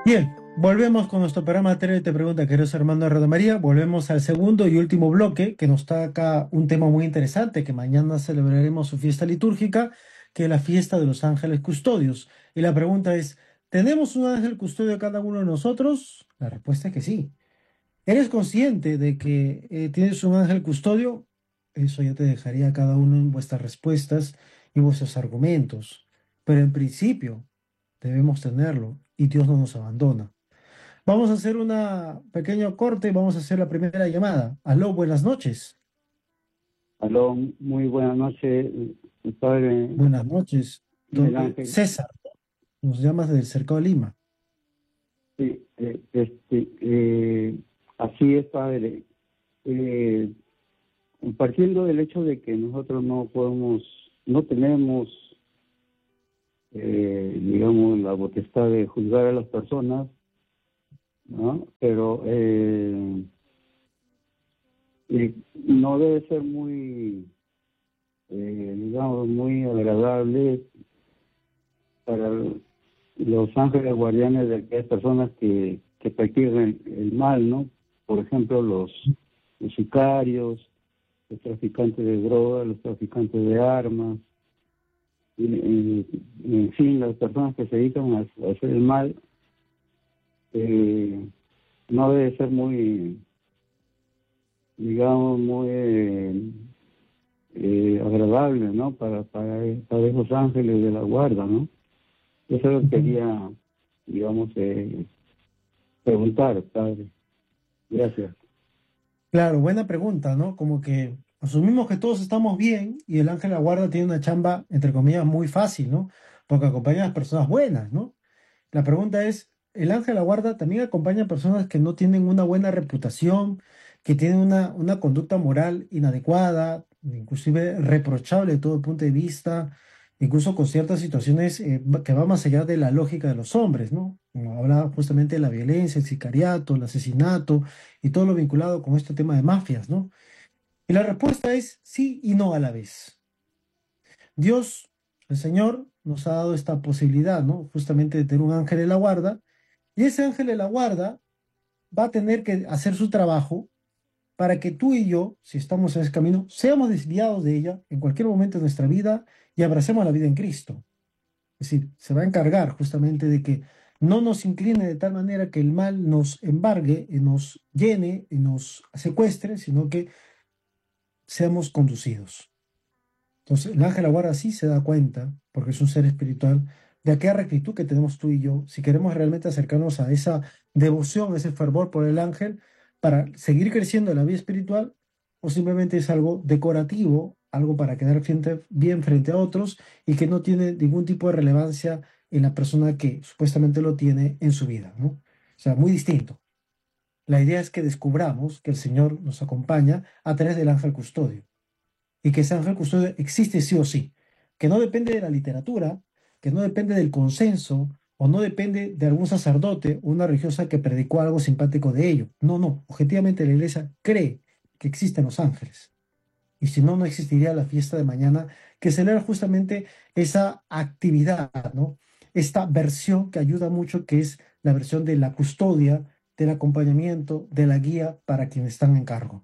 Bien, volvemos con nuestro programa Tere Te Pregunta, queridos hermanos de Radio María. Volvemos al segundo y último bloque, que nos está acá un tema muy interesante, que mañana celebraremos su fiesta litúrgica, que es la fiesta de los ángeles custodios. Y la pregunta es, ¿tenemos un ángel custodio cada uno de nosotros? La respuesta es que sí. ¿Eres consciente de que tienes un ángel custodio? Eso ya te dejaría a cada uno en vuestras respuestas y vuestros argumentos. Pero en principio debemos tenerlo y Dios no nos abandona. Vamos a hacer una pequeño corte y vamos a hacer la primera llamada. Aló, buenas noches. Aló, muy buenas noches, mi padre Buenas noches. Miguel Ángel. César, nos llamas del Cercado de Lima. Sí, así es, padre. Eh, Partiendo del hecho de que nosotros no tenemos, digamos, la potestad de juzgar a las personas, ¿no? Pero no debe ser muy, digamos, muy agradable para los ángeles guardianes de aquellas personas que practican el mal, ¿no? Por ejemplo, los sicarios, los traficantes de drogas, los traficantes de armas, en fin, las personas que se dedican a hacer el mal, no debe ser muy, digamos, muy agradable, ¿no? Para esos ángeles de la guarda, ¿no? Eso es lo que quería, digamos, preguntar, padre. Gracias. Claro, buena pregunta, ¿no? Como que asumimos que todos estamos bien y el ángel de la guarda tiene una chamba, entre comillas, muy fácil, ¿no? Porque acompaña a las personas buenas, ¿no? La pregunta es, ¿el ángel de la guarda también acompaña a personas que no tienen una buena reputación, que tienen una conducta moral inadecuada, inclusive reprochable de todo punto de vista, incluso con ciertas situaciones que van más allá de la lógica de los hombres, ¿no? Como hablaba justamente de la violencia, el sicariato, el asesinato y todo lo vinculado con este tema de mafias, ¿no? Y la respuesta es sí y no a la vez. Dios, el Señor, nos ha dado esta posibilidad, ¿no? Justamente de tener un ángel de la guarda, y ese ángel de la guarda va a tener que hacer su trabajo para que tú y yo, si estamos en ese camino, seamos desviados de ella en cualquier momento de nuestra vida y abracemos la vida en Cristo. Es decir, se va a encargar justamente de que no nos incline de tal manera que el mal nos embargue y nos llene y nos secuestre, sino que seamos conducidos. Entonces, el ángel de la guarda sí se da cuenta, porque es un ser espiritual, de aquella rectitud que tenemos tú y yo, si queremos realmente acercarnos a esa devoción, a ese fervor por el ángel, para seguir creciendo en la vida espiritual, o simplemente es algo decorativo, algo para quedar bien frente a otros y que no tiene ningún tipo de relevancia en la persona que supuestamente lo tiene en su vida, ¿no? O sea, muy distinto. La idea es que descubramos que el Señor nos acompaña a través del ángel custodio y que ese ángel custodio existe sí o sí, que no depende de la literatura, que no depende del consenso o no depende de algún sacerdote o una religiosa que predicó algo simpático de ello. No, no, objetivamente la iglesia cree que existen los ángeles. Y si no, no existiría la fiesta de mañana que celebra justamente esa actividad, ¿no? Esta versión que ayuda mucho, que es la versión de la custodia, del acompañamiento, de la guía para quienes están en cargo.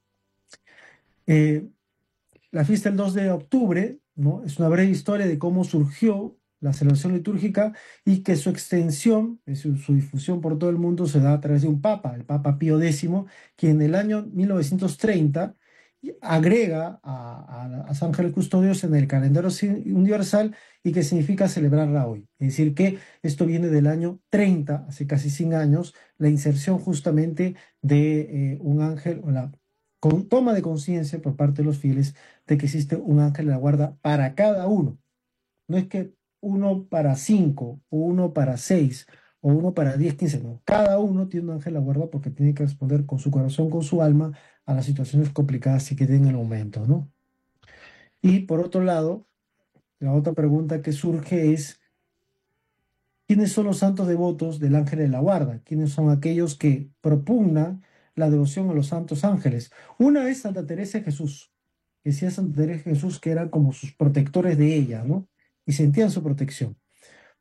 Eh, la fiesta del 2 de octubre, ¿no? Es una breve historia de cómo surgió la celebración litúrgica y que su extensión, su difusión por todo el mundo se da a través de un papa, el Papa Pío X, quien en el año 1930 agrega a San Ángel Custodios en el calendario universal y que significa celebrarla hoy. Es decir, que esto viene del año 30, hace casi 100 años, la inserción justamente de un ángel o la toma de conciencia por parte de los fieles de que existe un ángel de la guarda para cada uno. No es que uno para 5, o uno para 6, o uno para 10, 15, no. Cada uno tiene un ángel de la guarda porque tiene que responder con su corazón, con su alma, a las situaciones complicadas que tiene en el momento, ¿no? Y por otro lado, la otra pregunta que surge es, ¿quiénes son los santos devotos del ángel de la guarda? ¿Quiénes son aquellos que propugnan la devoción a los santos ángeles? Una es Santa Teresa de Jesús. Decía Santa Teresa de Jesús que eran como sus protectores de ella, ¿no? Y sentían su protección.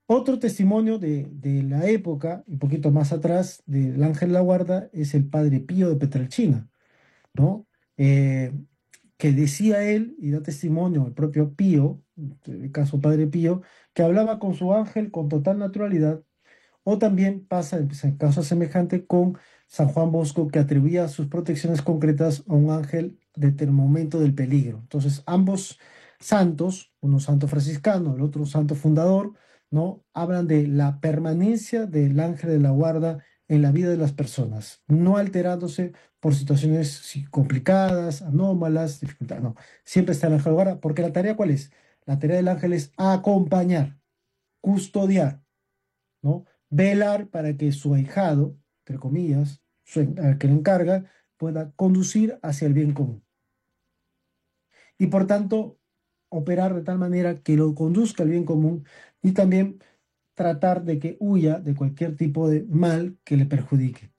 Otro testimonio de la época, un poquito más atrás, del ángel de la guarda, es el padre Pío de Petrelcina, ¿no? Eh, que decía él, y da testimonio el propio Pío, el caso Padre Pío, que hablaba con su ángel con total naturalidad, o también pasa pues, en caso semejante con San Juan Bosco, que atribuía sus protecciones concretas a un ángel desde el momento del peligro. Entonces, ambos santos, uno santo franciscano, el otro santo fundador, ¿no? Hablan de la permanencia del ángel de la guarda en la vida de las personas, no alterándose por situaciones sí, complicadas, anómalas, dificultades, no, siempre está el ángel de la guarda, porque la tarea ¿cuál es? La tarea del ángel es acompañar, custodiar, ¿no? Velar para que su ahijado, entre comillas, al que le encarga, pueda conducir hacia el bien común. Y por tanto, operar de tal manera que lo conduzca al bien común y también tratar de que huya de cualquier tipo de mal que le perjudique.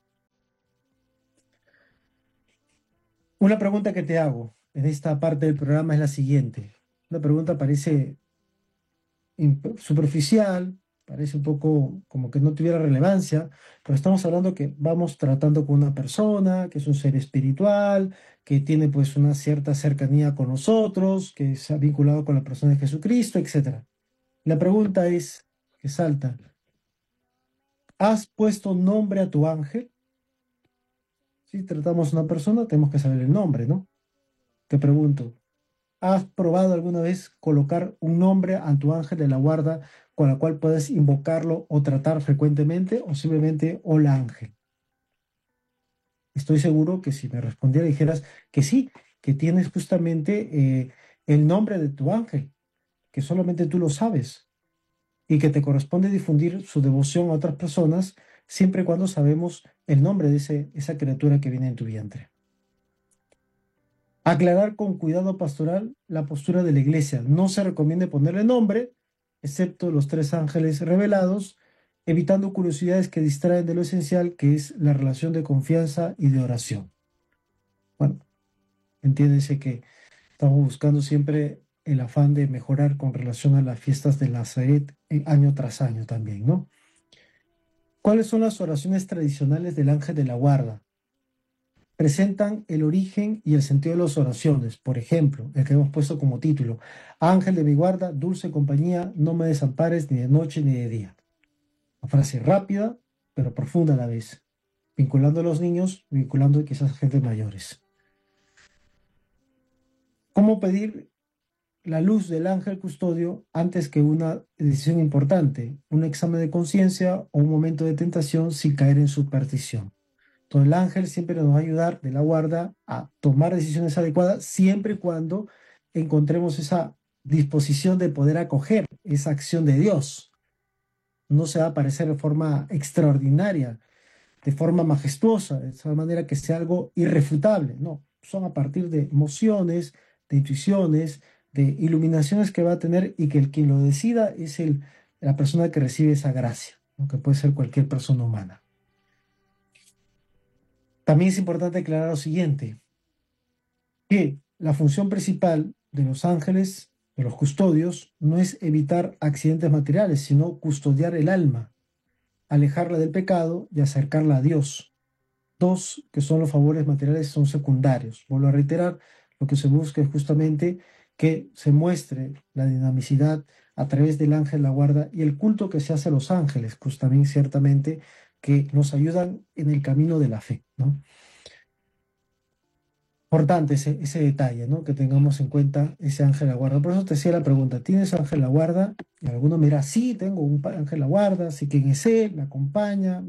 Una pregunta que te hago en esta parte del programa es la siguiente. Una pregunta parece superficial, parece un poco como que no tuviera relevancia, pero estamos hablando que vamos tratando con una persona, que es un ser espiritual, que tiene pues una cierta cercanía con nosotros, que se ha vinculado con la persona de Jesucristo, etcétera. La pregunta es, que salta, ¿has puesto nombre a tu ángel? Si tratamos a una persona, tenemos que saber el nombre, ¿no? Te pregunto, ¿has probado alguna vez colocar un nombre a tu ángel de la guarda con la cual puedes invocarlo o tratar frecuentemente o simplemente hola ángel? Estoy seguro que si me respondiera dijeras que sí, que tienes justamente el nombre de tu ángel, que solamente tú lo sabes y que te corresponde difundir su devoción a otras personas siempre y cuando sabemos el nombre de esa criatura que viene en tu vientre. Aclarar con cuidado pastoral la postura de la iglesia. No se recomienda ponerle nombre, excepto los tres ángeles revelados, evitando curiosidades que distraen de lo esencial, que es la relación de confianza y de oración. Bueno, entiéndese que estamos buscando siempre el afán de mejorar con relación a las fiestas de Nazaret año tras año también, ¿no? ¿Cuáles son las oraciones tradicionales del ángel de la guarda? Presentan el origen y el sentido de las oraciones. Por ejemplo, el que hemos puesto como título, Ángel de mi guarda, dulce compañía, no me desampares ni de noche ni de día. Una frase rápida, pero profunda a la vez, vinculando a los niños, vinculando quizás a gente mayores. ¿Cómo pedir la luz del ángel custodio antes que una decisión importante, un examen de conciencia o un momento de tentación sin caer en superstición? Todo el ángel siempre nos va a ayudar de la guarda a tomar decisiones adecuadas siempre y cuando encontremos esa disposición de poder acoger esa acción de Dios. No se va a aparecer de forma extraordinaria, de forma majestuosa, de esa manera que sea algo irrefutable. No, son a partir de emociones, de intuiciones, de iluminaciones que va a tener y que el quien lo decida es la persona que recibe esa gracia, ¿no? Que puede ser cualquier persona humana. También es importante aclarar lo siguiente, que la función principal de los ángeles, de los custodios, no es evitar accidentes materiales, sino custodiar el alma, alejarla del pecado y acercarla a Dios. Dos, que son los favores materiales, son secundarios. Vuelvo a reiterar, lo que se busca es justamente que se muestre la dinamicidad a través del ángel la guarda y el culto que se hace a los ángeles, pues también ciertamente que nos ayudan en el camino de la fe, ¿no? Importante ese detalle, ¿no? Que tengamos en cuenta ese ángel de la guarda. Por eso te hacía la pregunta, ¿tienes ángel de la guarda? Y alguno me dirá, sí, tengo un ángel de la guarda, sé quién es él, me acompaña,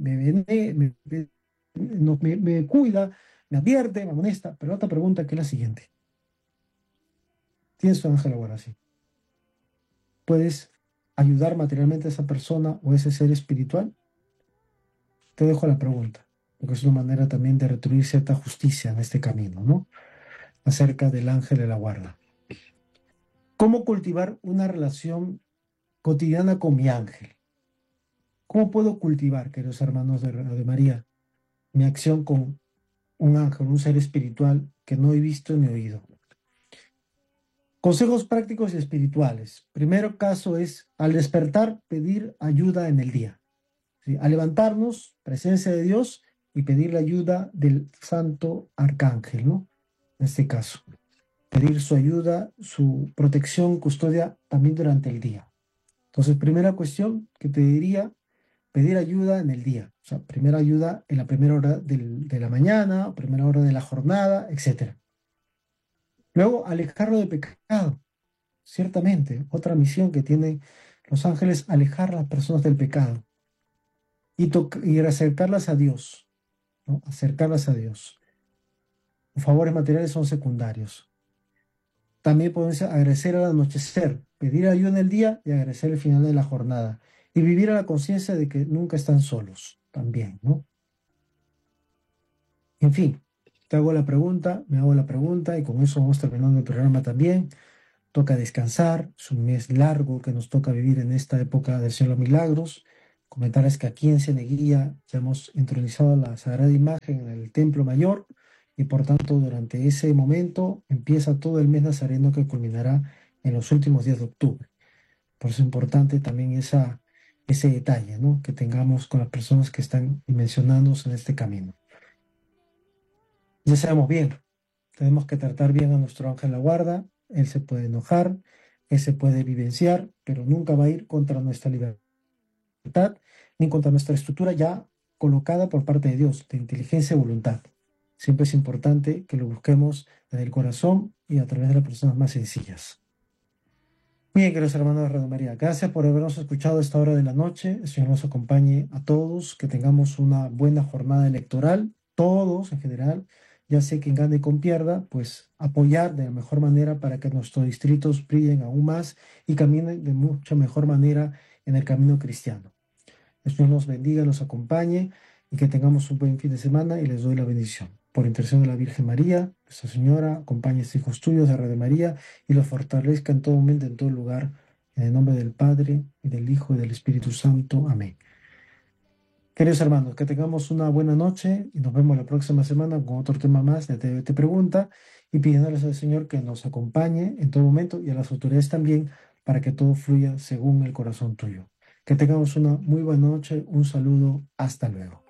me cuida, me advierte, me amonesta. Pero otra pregunta que es la siguiente, ¿tienes tu ángel de la guarda? Sí. ¿Puedes ayudar materialmente a esa persona o a ese ser espiritual? Te dejo la pregunta, porque es una manera también de retribuir cierta justicia en este camino, ¿no? Acerca del ángel de la guarda. ¿Cómo cultivar una relación cotidiana con mi ángel? ¿Cómo puedo cultivar, queridos hermanos de María, mi acción con un ángel, un ser espiritual que no he visto ni oído? Consejos prácticos y espirituales. Primero caso es, al despertar, pedir ayuda en el día. ¿Sí? Al levantarnos, presencia de Dios y pedir la ayuda del santo arcángel, ¿no? En este caso, pedir su ayuda, su protección, custodia también durante el día. Entonces, primera cuestión que te diría, pedir ayuda en el día. O sea, primera ayuda en la primera hora de la mañana, primera hora de la jornada, etcétera. Luego, alejarlo de pecado. Ciertamente, otra misión que tienen los ángeles, alejar a las personas del pecado y acercarlas a Dios, ¿no? Acercarlas a Dios. Los favores materiales son secundarios. También podemos agradecer al anochecer, pedir ayuda en el día y agradecer el final de la jornada. Y vivir a la conciencia de que nunca están solos, también, ¿no? En fin, te hago la pregunta, me hago la pregunta y con eso vamos terminando el programa también. Toca descansar, es un mes largo que nos toca vivir en esta época del Cielo de los Milagros. Comentarles que aquí en Cieneguilla ya hemos entronizado la Sagrada Imagen en el Templo Mayor y por tanto durante ese momento empieza todo el mes nazareno que culminará en los últimos días de octubre. Por eso es importante también ese detalle, ¿no? Que tengamos con las personas que están dimensionándonos en este camino. Ya sabemos bien, tenemos que tratar bien a nuestro ángel de la guarda. Él se puede enojar, él se puede vivenciar, pero nunca va a ir contra nuestra libertad ni contra nuestra estructura ya colocada por parte de Dios, de inteligencia y voluntad. Siempre es importante que lo busquemos desde el corazón y a través de las personas más sencillas. Bien, queridos hermanos de Radio María, gracias por habernos escuchado a esta hora de la noche. El Señor nos acompañe a todos, que tengamos una buena jornada electoral, todos en general, ya sea quien gane y quien pierda, pues apoyar de la mejor manera para que nuestros distritos brillen aún más y caminen de mucha mejor manera en el camino cristiano. El Señor nos bendiga, nos acompañe y que tengamos un buen fin de semana y les doy la bendición. Por intercesión de la Virgen María, Nuestra Señora, acompañe a estos hijos tuyos de Radio María y los fortalezca en todo momento, en todo lugar, en el nombre del Padre, y del Hijo, y del Espíritu Santo. Amén. Queridos hermanos, que tengamos una buena noche y nos vemos la próxima semana con otro tema más de Te Pregunta y pidiéndoles al Señor que nos acompañe en todo momento y a las autoridades también para que todo fluya según el corazón tuyo. Que tengamos una muy buena noche, un saludo, hasta luego.